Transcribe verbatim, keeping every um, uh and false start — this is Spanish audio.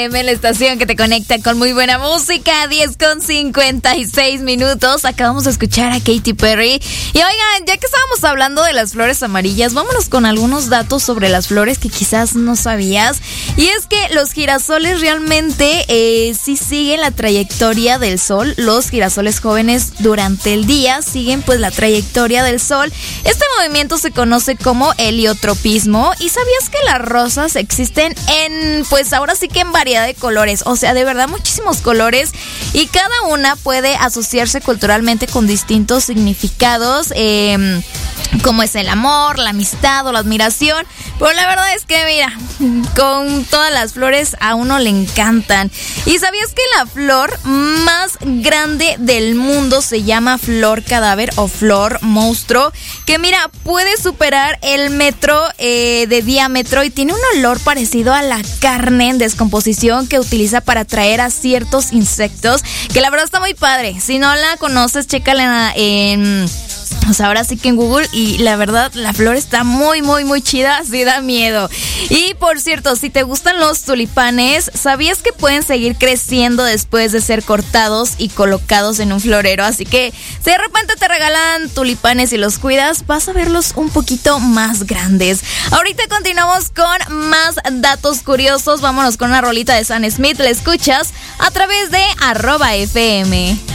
La estación que te conecta con muy buena música, diez con cincuenta y seis minutos. Acabamos de escuchar a Katy Perry. Y oigan, ya que estábamos hablando de las flores amarillas, vámonos con algunos datos sobre las flores que quizás no sabías. Y es que los girasoles realmente eh, sí siguen la trayectoria del sol. Los girasoles jóvenes durante el día siguen pues la trayectoria del sol. Este movimiento se conoce como heliotropismo. ¿Y sabías que las rosas existen en, pues ahora sí que en variedad de colores? O sea, de verdad muchísimos colores, y cada una puede asociarse culturalmente con distintos significados, eh, como es el amor, la amistad o la admiración. Pero la verdad es que mira, con todas las flores a uno le encantan. ¿Y sabías que la flor más grande del mundo se llama flor cadáver o flor monstruo? Que mira, puede superar el metro eh, de diámetro y tiene un olor parecido a la carne en descomposición que utiliza para atraer a ciertos insectos, que la verdad está muy padre. Si no la conoces, chécala en... O sea, ahora sí que en Google, y la verdad, la flor está muy, muy, muy chida, sí da miedo. Y por cierto, si te gustan los tulipanes, ¿sabías que pueden seguir creciendo después de ser cortados y colocados en un florero? Así que si de repente te regalan tulipanes y los cuidas, vas a verlos un poquito más grandes. Ahorita continuamos con más datos curiosos. Vámonos con una rolita de Sam Smith. La escuchas a través de arroba F M.